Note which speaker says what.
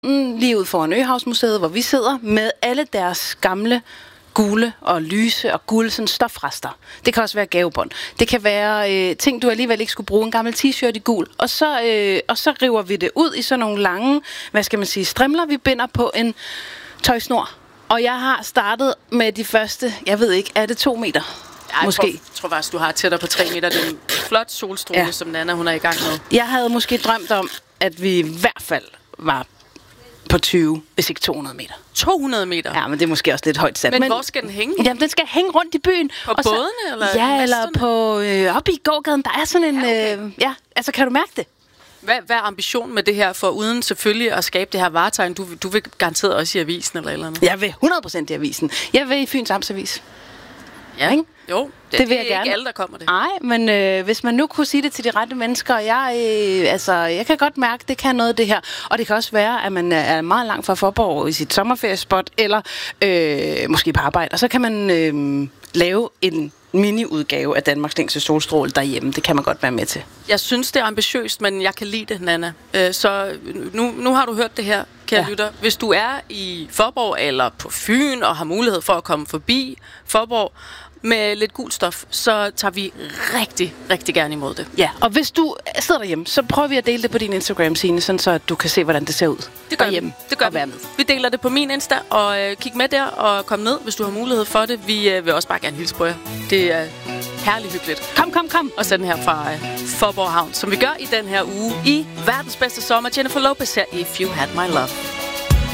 Speaker 1: lige ud foran Øhavsmuseet, hvor vi sidder, med alle deres gamle gule og lyse og gule sådan stofrester. Det kan også være gavebånd. Det kan være ting, du alligevel ikke skulle bruge. En gammel t-shirt i gul. Og så river vi det ud i sådan nogle lange, strimler, vi binder på en tøjsnor. Og jeg har startet med de første, jeg ved ikke, er det 2 meter? Måske.
Speaker 2: Jeg tror faktisk, du har tættere på 3 meter. Det er en flot solstråle, som Nanna hun er i gang med.
Speaker 1: Jeg havde måske drømt om, at vi i hvert fald var på 20, hvis ikke 200 meter.
Speaker 2: 200 meter?
Speaker 1: Ja, men det er måske også lidt højt sat.
Speaker 2: Men hvor skal den hænge?
Speaker 1: Jamen, den skal hænge rundt i byen.
Speaker 2: På bådene, eller?
Speaker 1: Ja, eller på oppe i gågaden. Der er sådan en... Okay. Kan du mærke det?
Speaker 2: Hvad er ambitionen med det her, for uden selvfølgelig at skabe det her varetegn? Du vil garanteret også i avisen eller andet?
Speaker 1: Jeg vil 100% i avisen. Jeg vil i Fyns Amtsavis.
Speaker 2: Ja, ikke? Jo. Det vil jeg gerne. Det er ikke alle, der kommer det.
Speaker 1: Nej, men hvis man nu kunne sige det til de rette mennesker, jeg kan godt mærke, det kan noget det her. Og det kan også være, at man er meget langt fra Faaborg i sit sommerferiespot, eller måske på arbejde. Og så kan man lave en mini-udgave af Danmarks længste solstråle derhjemme. Det kan man godt være med til.
Speaker 2: Jeg synes, det er ambitiøst, men jeg kan lide det, Nanna. Så nu har du hørt det her, kære lytter. Hvis du er i Faaborg eller på Fyn og har mulighed for at komme forbi Faaborg med lidt gult stof, så tager vi rigtig, rigtig gerne imod det.
Speaker 1: Ja, og hvis du sidder derhjemme, så prøver vi at dele det på din Instagram-side, sådan så du kan se, hvordan det ser ud.
Speaker 2: Det gør vi. Det gør vi. Vi deler det på min Insta, og kig med der og kom ned, hvis du har mulighed for det. Vi vil også bare gerne hilse på jer. Det er herligt hyggeligt.
Speaker 1: Kom.
Speaker 2: Og sende her fra Faaborg Havn, som vi gør i den her uge i verdens bedste sommer. Jennifer Lopez her, If You Had My Love.